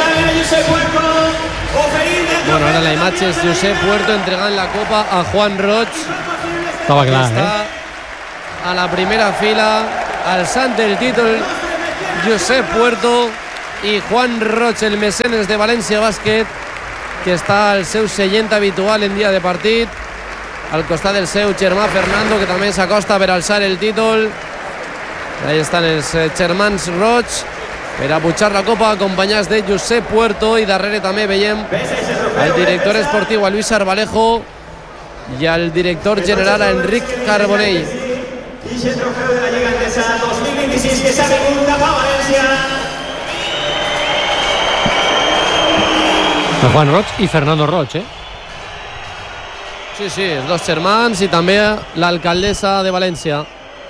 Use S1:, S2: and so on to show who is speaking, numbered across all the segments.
S1: Bueno, ara la imatge és Josep Puerto entregant la copa a Juan Roig.
S2: Estava clar,
S1: a la primera fila, alçant el títol Josep Puerto i Juan Roig, el mecenes de València Bàsquet, que està al seu seient habitual en dia de partit, al costat del seu germà Fernando, que també s'acosta per alçar el títol. Ahí estan els germans Roig per a pujar la copa, acompanyats de Josep Puerto, i darrere també veiem el director esportiu, a Luis Arbalejo, i el director general, a Enric Carbonell.
S3: Ixe trofeu de la Lliga Endesa 2026 que s'ha vingut cap a València.
S2: Juan Roig i Fernando Roig,
S1: Sí, els dos germans i també l'alcaldessa de València,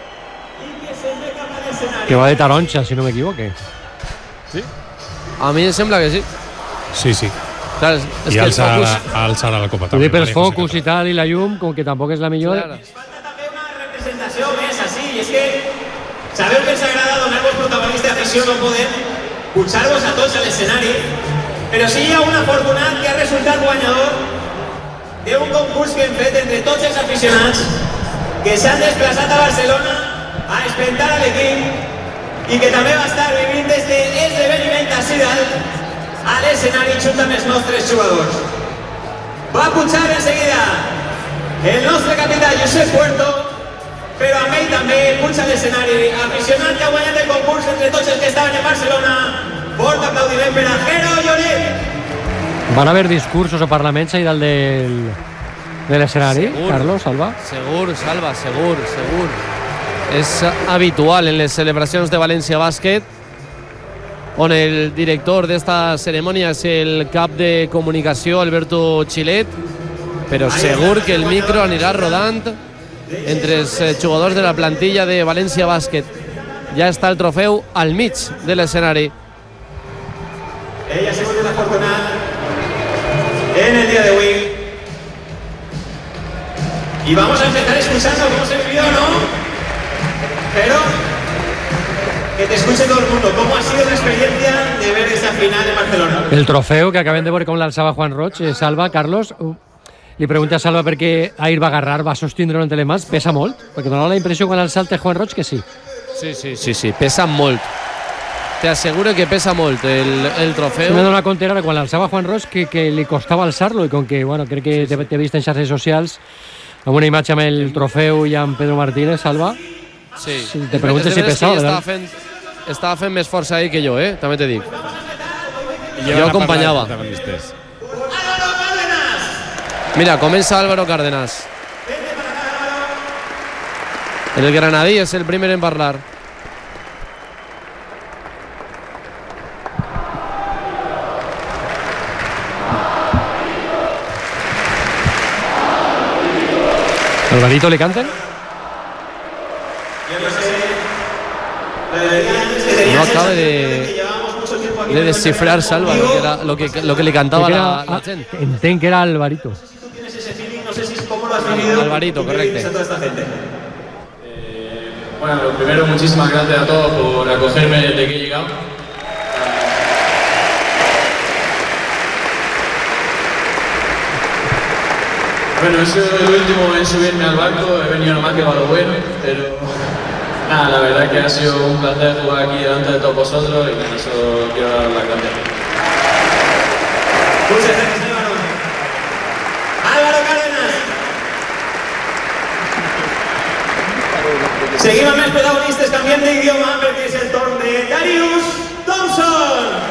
S2: que va de taronja, si no m'equivoque.
S1: Sí? A mi em sembla que sí.
S4: Sí.
S1: Clar, és
S4: I
S1: que
S4: alçarà la copa
S2: també. I pels focus i tal, i la llum, com que tampoc és la millor.
S1: Clar.
S3: Falta també una representació més així, i és que sabeu que ens agrada donar-vos protagonista d'afició, no podem pulsar-vos a tots a l'escenari, però sí hi ha un afortunat que ha resultat guanyador d'un concurs que hem fet entre tots els aficionats que s'han desplaçat a Barcelona a espentar a l'equip i que també va estar vivint des de esdeveniment així dalt a l'escenari junt amb els nostres jugadors. Va pujar en seguida el nostre capità Josep Puerto, però amb ell també puja a l'escenari aficionat que ha guanyat el concurs entre tots els que estaven en Barcelona. Fort aplaudiment per a Jero Lloret.
S2: Van haver discursos o parlaments ahí dalt de l'escenari, Carlos, Salva?
S1: Segur, Salva, segur. És habitual en les celebracions de València Bàsquet, on el director d'esta cerimònia és el cap de comunicació, Alberto Chilet, però segur que el micro anirà rodant entre els jugadors de la plantilla de València Bàsquet. Ja està el trofeu al mig de l'escenari.
S3: Ella ha sigut un afortunat en el día de hoy. Y vamos a empezar escuchando cómo se vivió, ¿no? Pero que te escuche todo el mundo. ¿Cómo ha sido la experiencia de ver esta final en Barcelona?
S2: El trofeu que acabem de veure com l'alçava Juan Roig, Salva, Carlos, li pregunta a Salva perquè ahir va agarrar, va sostindre-lo entre les mans, pesa molt? Perquè donava la impressió quan alçava Juan Roig que sí.
S1: Sí, pesa molt. T'asseguro que pesa molt el trofeu.
S2: Me dona compte ara quan l'alçava Juan Roig que li costava alçar-lo, i com que, bueno, crec que t'he vist en xarxes socials amb una imatge amb el trofeu i amb Pedro Martínez, Salva.
S1: Sí.
S2: Te preguntes si pesava.
S1: Estava fent més força ahir que jo, també te dic. Jo acompanyava. Mira, comença Álvaro Cárdenas. El granadí és el primer en parlar.
S2: ¿Alvarito le canten?
S1: No acaba de descifrar Salva lo que le cantaba la gente.
S2: Entenc que era Alvarito.
S1: Alvarito, correcto.
S5: Bueno, lo primero, muchísimas gracias a todos por acogerme desde que he llegado. Bueno, eso es el último en subirme al barco, he venido nomás que para lo bueno, pero nada, la verdad es que ha sido un placer jugar aquí delante de todos vosotros y con eso quiero dar las gracias.
S3: Muchas gracias, Álvaro Cárdenas. Seguim amb els protagonistes, canviem d'idioma perquè és el torn de Darius Thompson.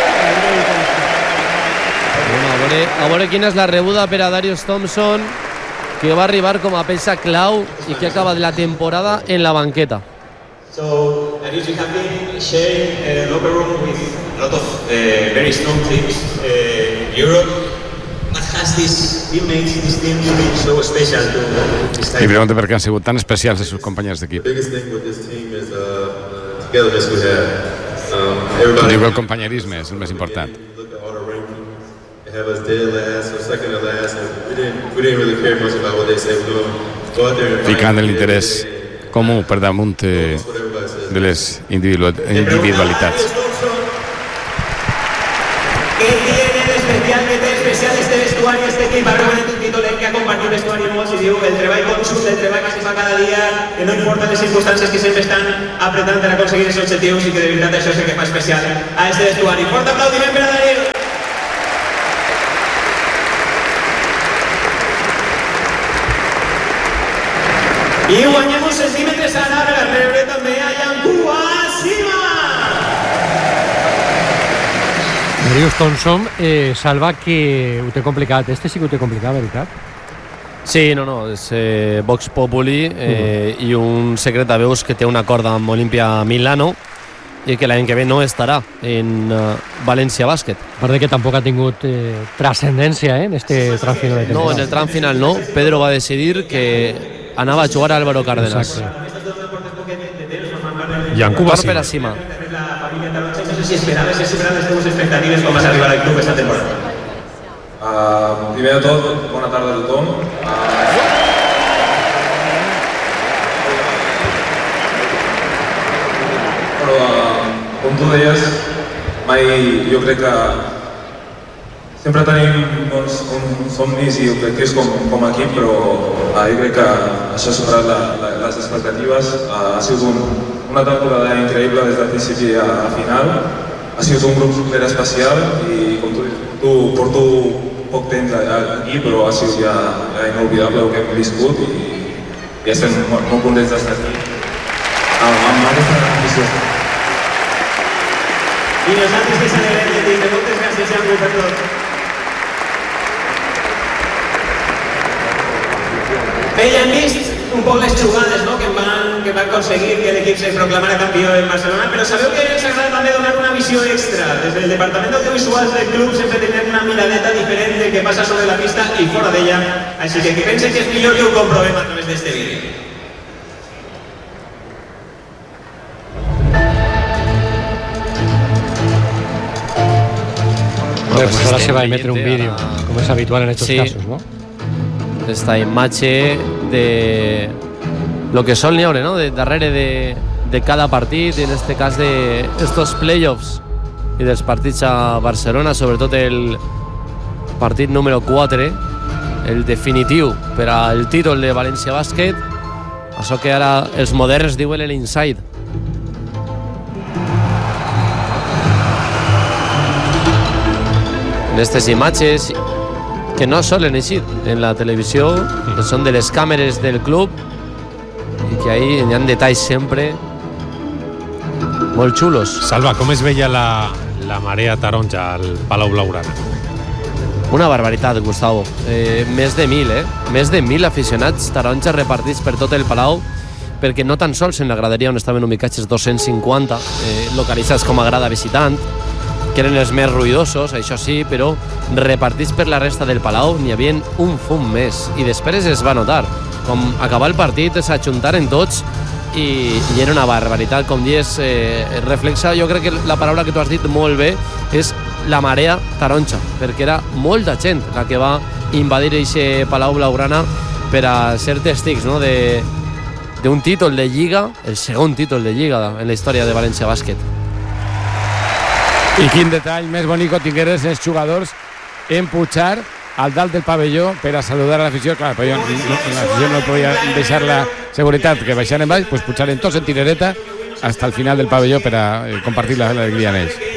S1: A veure quina és la rebuda per a Darius Thompson, que va arribar com a peça clau i que acaba de la temporada en la banqueta.
S3: So, Darius, you have been sharing a locker room with a lot of very strong teams in Europe. What has this teammates, this team been so special to this time?
S4: Li pregunto per què han sigut tan especials els seus companys d'equip.
S6: The biggest thing with this team is togetherness we have.
S4: Diu que el companyerisme és el més important.
S6: Have us dead last or second to last, and we didn't really care much about what they say. We're going to go out there and
S4: ficant l'interès comú per damunt de les individualitats.
S3: ¿Qué tiene de especial, qué tiene de especial este vestuario, este equipo? Ahora con un títol que ha compartit vestuari molt, si diu, el treball conjunt, el treball que se fa cada dia, que no importen les circumstàncies que sempre estan apretant per aconseguir els objectius i que de veritat això és el que fa especial a este vestuari. Fort aplaudiment per a Daniel. I guanyem uns centímetres ara per rebre també a Yankuba Sima.
S2: Marius Thompson, Salva, que ho té complicat. Este sí que ho té complicat, veritat?
S1: Sí, no, és Vox Populi i un secret de veus que té un acord amb Olimpia Milano i que l'any que ve no estarà en València Bàsquet.
S2: A part de que tampoc ha tingut trascendència en este tram final de temporada.
S1: No, en el tram final no. Pedro va decidir que anava a jugar a Álvaro Cárdenas.
S4: Yankuba
S1: Quart per a Sima.
S3: No sé si esperaves, si superant les teves expectatives com vas arribar al club aquesta temporada.
S6: Primer de tot, bona tarda a tothom. Com tu deies, mai jo crec que sempre tenim uns somnis i jo crec que és com a equip, però jo crec que això ha superat les expectatives. Ha sigut una temporada increïble des del principi a final. Ha sigut un grup super especial i com tu dius, porto poc temps aquí, però ha sigut ja inolvidable el que hem viscut i estem molt contents d'estar aquí. Amb aquesta gran ambició.
S3: I nosaltres que celebrem de dir, moltes gràcies, Janku, per tot. Bé, ja hem vist un poc les jugades, no?, que van aconseguir que l'equip se proclamara campió en Barcelona, però sabeu que ens agrada també donar una visió extra. Des del Departament d'Audiovisuals del club sempre tenim una miradeta diferent del que passa sobre la pista i fora d'ella, així que pensen que és millor que ho comprovem a través d'este vídeo.
S2: Pues ahora se va a emitir un vídeo, como es habitual en estos casos, ¿no?
S1: Esta imatge de lo que sol n'hi no? De darrere de cada partit, i en este cas d'estos playoffs i dels partits a Barcelona, sobretot el partit número 4, el definitiu per al títol de València Bàsquet, això que ara els moderns diuen l'inside. En aquestes imatges que no solen eixir en la televisió, que són de les càmeres del club i que ahí hi ha detalls sempre molt xulos.
S4: Salva, com es veia la marea taronja al Palau Blaugrana?
S1: Una barbaritat, Gustavo. Més de 1.000, Més de 1.000 aficionats taronja repartits per tot el Palau, perquè no tan sols en la graderia on estaven ubicats els 250, localitzats com a grada visitant, que eren els més ruïdosos, això sí, però repartits per la resta del Palau n'hi havia un fum més, i després es va notar. Com acabar el partit s'ajuntaren tots i era una barbaritat, com dius, reflexa, jo crec que la paraula que tu has dit molt bé és la marea taronja, perquè era molta gent la que va invadir aquest Palau Blaugrana per a ser testigs, no?, d'un títol de Lliga, el segon títol de Lliga en la història de València Bàsquet.
S7: I quin detall més bonic tingueres els jugadors en pujar al dalt del pavelló per a saludar a l'afició. Clar, però l'afició no podia deixar la seguretat que baixaren en baix, doncs pujaren tots en tirereta fins al final del pavelló per a compartir l'alegria amb ells.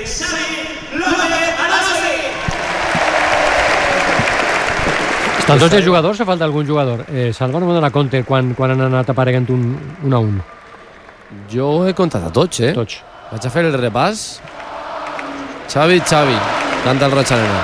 S2: Estan tots els jugadors o falta algun jugador? Salva, no m'ho dona compte quan han anat apareguent un a un.
S1: Jo he comptat a tots,
S2: Tots.
S1: Vaig a fer el repàs. Xavi, canta el Roig Arena.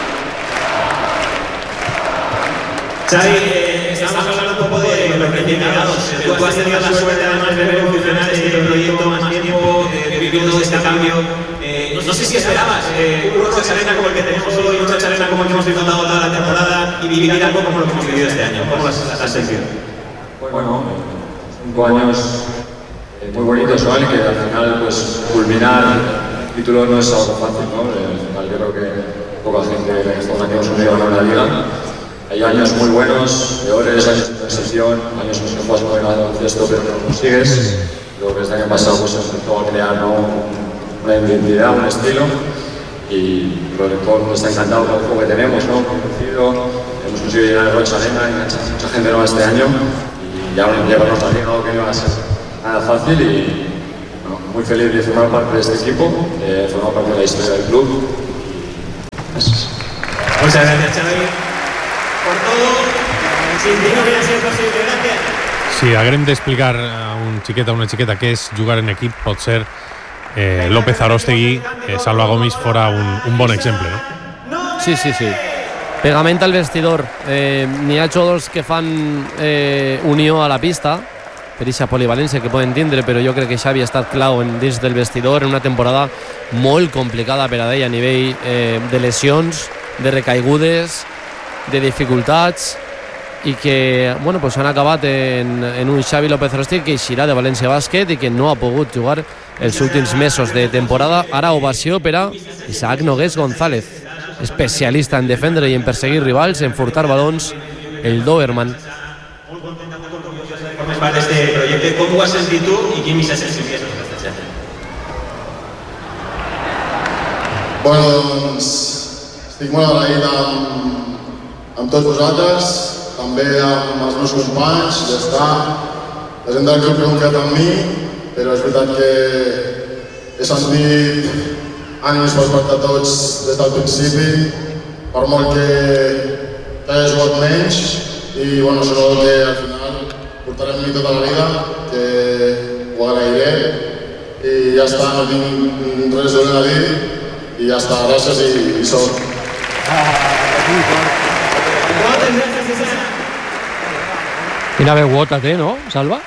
S3: Xavi, estamos hablando un poco de los reivindicados. Tú has tenido la suerte además de ver evolucionar este proyecto más tiempo, vivir todo este cambio. No sé si esperabas un Roig Arena como el que tenemos hoy, un Roig Arena como el que hemos disfrutado toda la temporada y vivir algo como lo que hemos vivido este año. ¿Cómo lo has sentido?
S5: Bueno, 5 años muy bonitos, ¿no? Y que al final, pues, culminar el título no es algo fácil, ¿no? Al final creo que poca gente en esta zona que hemos unido a la liga. Hay años muy buenos, peores, años de transición, años en los que juegas muy bien al baloncesto pero no lo consigues. Lo que este año pasado pues empezó a crear, ¿no?, una identidad, un estilo. y el entorno está encantado con el juego que tenemos, ¿no? Hemos conseguido llenar el Roig Arena, enganchar mucha gente nueva este año y ya llevarnos a liga, que no va a ser nada fácil y bueno, muy feliz de formar parte de este equipo, formar parte de la historia del club. Eso.
S3: Muchas gracias, Xavi, por todo. Sin ti no hubiera sido posible. Gracias.
S4: Si haguem d'explicar a un xiquet o una xiqueta què és jugar en equip, pot ser López Arostegui, Salva Gomis fora un bon exemple, no?
S1: Sí. Pegament al vestidor. N'hi ha jugadors que fan unió a la pista per aquesta polivalència que poden tindre, però jo crec que Xavi ha estat clau dins del vestidor en una temporada molt complicada per a ell a nivell de lesions, de recaigudes, de dificultats, i que bueno, pues han acabat en un Xavi López Arostegui que eixirà de València Bàsquet i que no ha pogut jugar els últims mesos de temporada. Ara ovació per a Isaac Nogués González, especialista en defendre i en perseguir rivals, en furtar balons, el Doberman.
S3: Formes part d'aquest projecte. Com ho has sentit tu i quin missatge envies a la gent?
S8: Bueno, doncs estic molt agraït amb tots vosaltres, també amb els meus companys, ja està. La gent del club que ha confiat en mi, però és veritat que he sentit ànims per part de tots des del principi, per molt que hagi jugat menys, i bueno, sobretot que al final portarem mi tota la vida, que ho agrairé, i ja està, no tinc res a dir, i ja està, gràcies i sort.
S2: Quina veuota té, no, Salva?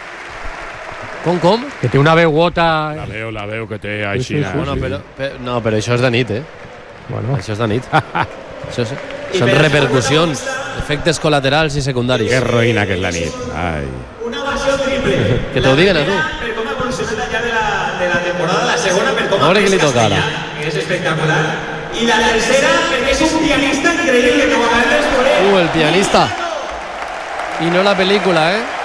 S1: Com?
S2: Que té una veuota...
S7: La veu que té així.
S1: Bueno, però això és de nit,
S2: Bueno.
S1: Això és de nit. Són repercussions, efectes col·laterals i secundaris.
S7: Que roïna que és la nit. Ai.
S3: Una ovació triple.
S1: Que t'ho diguen a tu.
S3: Per com ha evolucionat al llarg de la temporada, la segona per com
S1: A veure qui li toca ara.
S3: que és espectacular. I la tercera perquè és un pianista increïble que ho acabem de descobrir.
S1: El pianista. I no la pel·lícula,